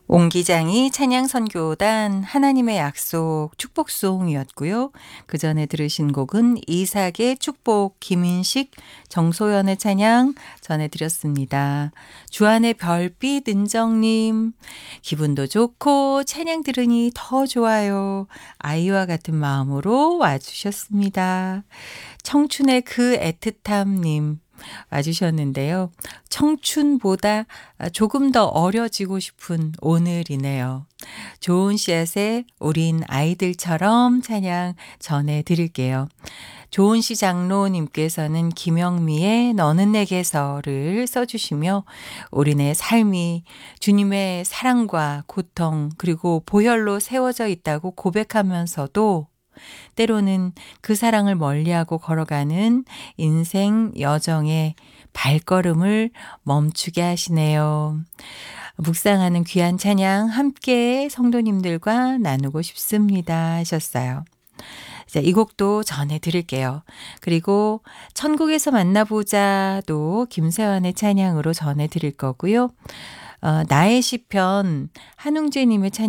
옹기장이 찬양 선교단 하나님의 약속 축복송이었고요. 그 전에 들으신 곡은 이삭의 축복 김인식 정소연의 찬양 전해드렸습니다. 주안의 별빛 은정님 기분도 좋고 찬양 들으니 더 좋아요. 아이와 같은 마음으로 와주셨습니다. 청춘의 그 애틋함님 와주셨는데요. 청춘보다 조금 더 어려지고 싶은 오늘이네요. 좋은 씨앗의 우린 아이들처럼 찬양 전해드릴게요. 좋은 씨 장로님께서는 김영미의 너는 내게서를 써주시며 우리네 삶이 주님의 사랑과 고통 그리고 보혈로 세워져 있다고 고백하면서도 때로는 그 사랑을 멀리하고 걸어가는 인생 여정의 발걸음을 멈추게 하시네요. 묵상하는 귀한 찬양 함께 성도님들과 나누고 싶습니다 하셨어요. 자, 이 곡도 전해드릴게요. 그리고 천국에서 만나보자도 김세환의 찬양으로 전해드릴 거고요. 나의 시편 한웅재님의 찬양